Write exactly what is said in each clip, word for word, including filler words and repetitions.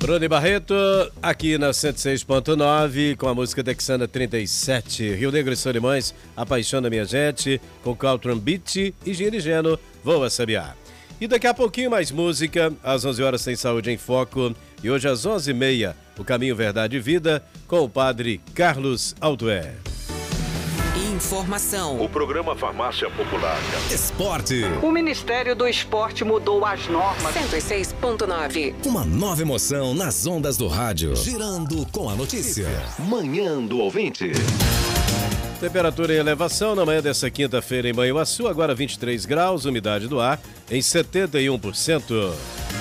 Bruno Barreto, aqui na cento e seis ponto nove, com a música Texana trinta e sete. Rio Negro e Solimões, Apaixona Minha Gente, com Caltron Beat e Gino e Geno, Voa Sabiá. E daqui a pouquinho mais música, às onze horas tem Saúde em Foco. E hoje às onze e meia, o Caminho Verdade e Vida, com o padre Carlos Altué. Informação. O programa Farmácia Popular. Esporte. O Ministério do Esporte mudou as normas. cento e seis ponto nove. Uma nova emoção nas ondas do rádio. Girando com a notícia. Manhã do Ouvinte. Temperatura em elevação na manhã dessa quinta-feira em Manhuaçu, agora vinte e três graus, umidade do ar em setenta e um por cento.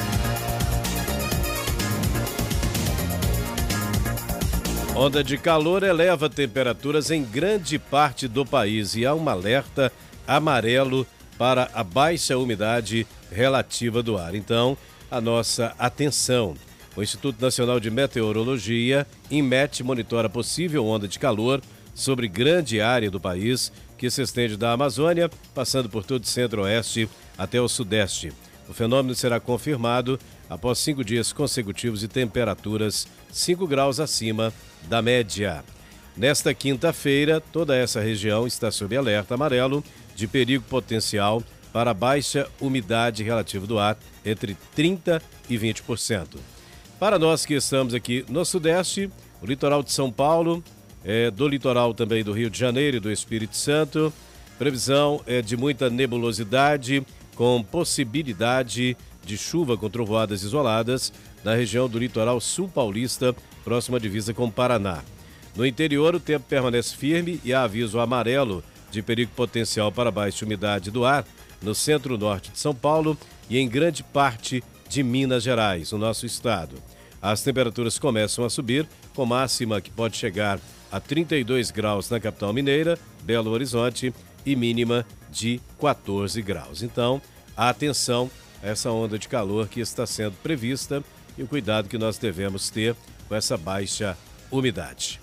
Onda de calor eleva temperaturas em grande parte do país e há um alerta amarelo para a baixa umidade relativa do ar. Então, a nossa atenção. O Instituto Nacional de Meteorologia, INMET, monitora possível onda de calor sobre grande área do país, que se estende da Amazônia, passando por todo o centro-oeste até o sudeste. O fenômeno será confirmado após cinco dias consecutivos de temperaturas cinco graus acima da média. Nesta quinta-feira, toda essa região está sob alerta amarelo de perigo potencial para baixa umidade relativa do ar entre trinta por cento e vinte por cento. Para nós que estamos aqui no sudeste, o litoral de São Paulo, é, do litoral também do Rio de Janeiro e do Espírito Santo, previsão é de muita nebulosidade com possibilidade de chuva com trovoadas isoladas na região do litoral sul paulista, próxima à divisa com o Paraná. No interior, o tempo permanece firme e há aviso amarelo de perigo potencial para baixa umidade do ar no centro-norte de São Paulo e em grande parte de Minas Gerais, no nosso estado. As temperaturas começam a subir, com máxima que pode chegar a trinta e dois graus na capital mineira, Belo Horizonte, e mínima de quatorze graus. Então, atenção a essa onda de calor que está sendo prevista e o cuidado que nós devemos ter com essa baixa umidade.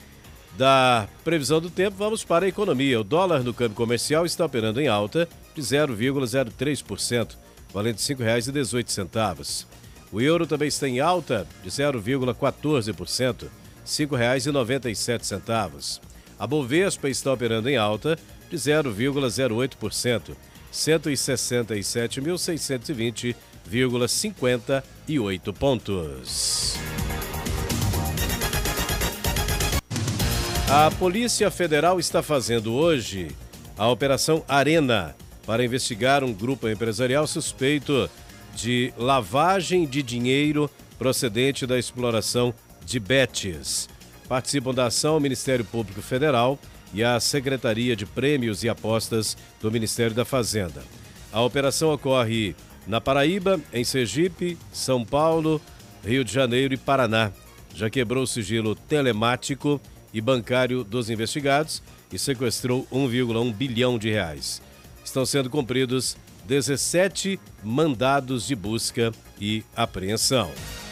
Da previsão do tempo, vamos para a economia. O dólar no câmbio comercial está operando em alta de zero vírgula zero três por cento, valendo cinco reais e dezoito centavos. O euro também está em alta de zero vírgula quatorze por cento, cinco reais e noventa e sete centavos. A Bovespa está operando em alta de zero vírgula zero oito por cento, cento e sessenta e sete mil seiscentos e vinte vírgula cinquenta e oito pontos. A Polícia Federal está fazendo hoje a Operação Arena para investigar um grupo empresarial suspeito de lavagem de dinheiro procedente da exploração de betes. Participam da ação o Ministério Público Federal e a Secretaria de Prêmios e Apostas do Ministério da Fazenda. A operação ocorre na Paraíba, em Sergipe, São Paulo, Rio de Janeiro e Paraná. Já quebrou o sigilo telemático e bancário dos investigados e sequestrou um vírgula um bilhão de reais. Estão sendo cumpridos dezessete mandados de busca e apreensão.